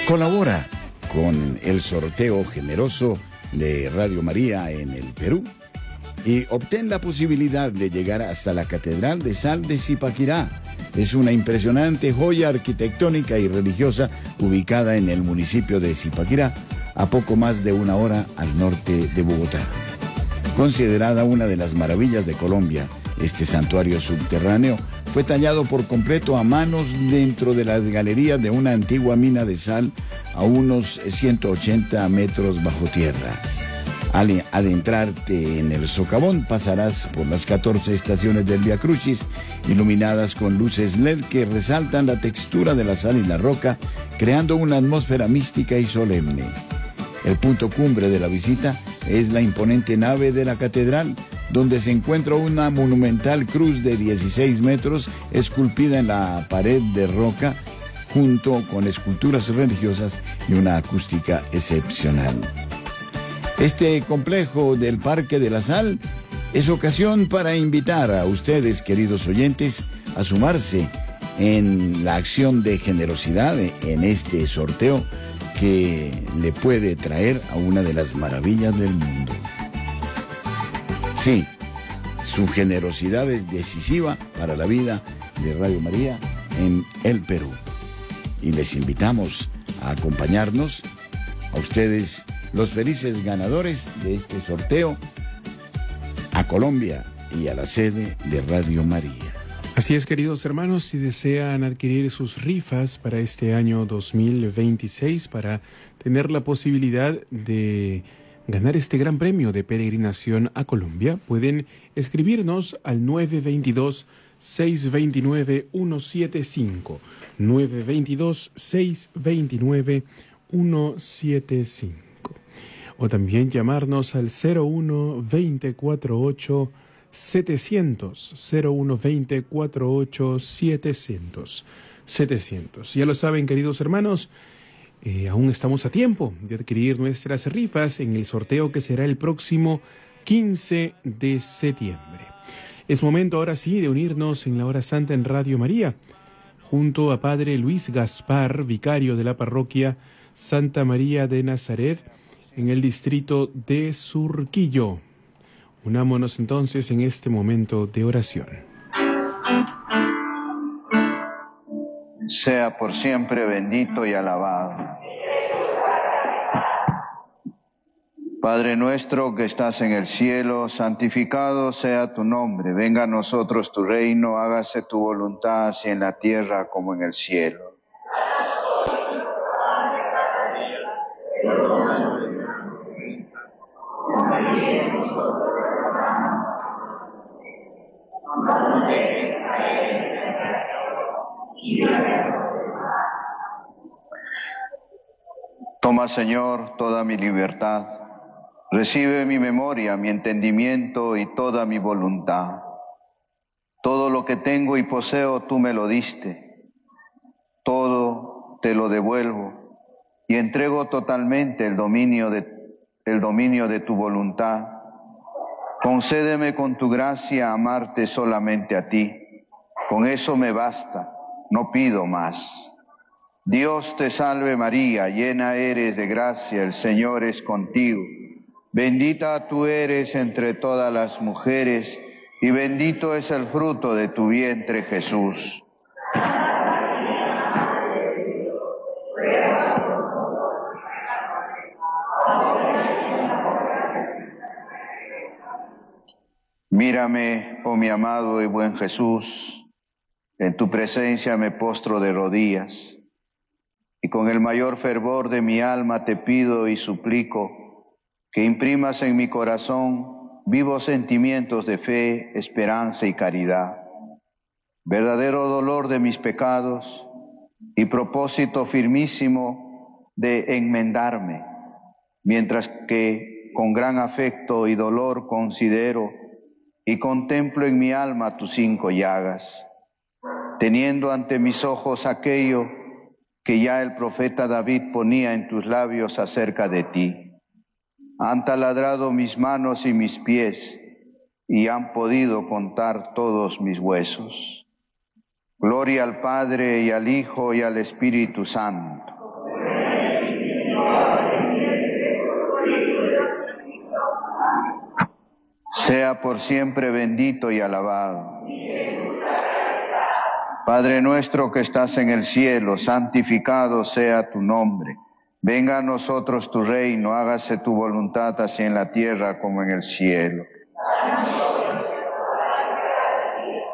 Colabora con el sorteo generoso de Radio María en el Perú y obtén la posibilidad de llegar hasta la Catedral de Sal de Zipaquirá. Es una impresionante joya arquitectónica y religiosa ubicada en el municipio de Zipaquirá, a poco más de una hora al norte de Bogotá. Considerada una de las maravillas de Colombia, este santuario subterráneo fue tallado por completo a manos dentro de las galerías de una antigua mina de sal a unos 180 metros bajo tierra. Al adentrarte en el socavón pasarás por las 14 estaciones del Vía Crucis, iluminadas con luces LED que resaltan la textura de la sal y la roca, creando una atmósfera mística y solemne. El punto cumbre de la visita es la imponente nave de la catedral, donde se encuentra una monumental cruz de 16 metros esculpida en la pared de roca, junto con esculturas religiosas y una acústica excepcional. Este complejo del Parque de la Sal es ocasión para invitar a ustedes, queridos oyentes, a sumarse en la acción de generosidad en este sorteo que le puede traer a una de las maravillas del mundo. Sí, su generosidad es decisiva para la vida de Radio María en el Perú. Y les invitamos a acompañarnos, a ustedes, los felices ganadores de este sorteo, a Colombia y a la sede de Radio María. Así es, queridos hermanos, si desean adquirir sus rifas para este año 2026, para tener la posibilidad de ganar este gran premio de peregrinación a Colombia, pueden escribirnos al 922-629-175, 922-629-175, o también llamarnos al 01-2048 700, 01-2048 700. Ya lo saben, queridos hermanos, aún estamos a tiempo de adquirir nuestras rifas en el sorteo que será el próximo 15 de septiembre. Es momento ahora sí de unirnos en la hora santa en Radio María, junto a Padre Luis Gaspar, vicario de la parroquia Santa María de Nazaret, en el distrito de Surquillo. Unámonos entonces en este momento de oración. Sea por siempre bendito y alabado. Padre nuestro que estás en el cielo, santificado sea tu nombre. Venga a nosotros tu reino, hágase tu voluntad, así en la tierra como en el cielo. Toma, Señor, toda mi libertad. Recibe mi memoria, mi entendimiento y toda mi voluntad. Todo lo que tengo y poseo tú me lo diste. Todo te lo devuelvo y entrego totalmente el dominio de tu voluntad. Concédeme con tu gracia amarte solamente a ti. Con eso me basta, no pido más. Dios te salve María, llena eres de gracia, el Señor es contigo. Bendita tú eres entre todas las mujeres, y bendito es el fruto de tu vientre, Jesús. Mírame, oh mi amado y buen Jesús, en tu presencia me postro de rodillas, y con el mayor fervor de mi alma te pido y suplico que imprimas en mi corazón vivos sentimientos de fe, esperanza y caridad, verdadero dolor de mis pecados y propósito firmísimo de enmendarme, mientras que con gran afecto y dolor considero y contemplo en mi alma tus 5 llagas, teniendo ante mis ojos aquello que ya el profeta David ponía en tus labios acerca de ti. Han taladrado mis manos y mis pies, y han podido contar todos mis huesos. Gloria al Padre, y al Hijo, y al Espíritu Santo. sea por siempre bendito y alabado. Padre nuestro que estás en el cielo, santificado sea tu nombre. Venga a nosotros tu reino, hágase tu voluntad así en la tierra como en el cielo.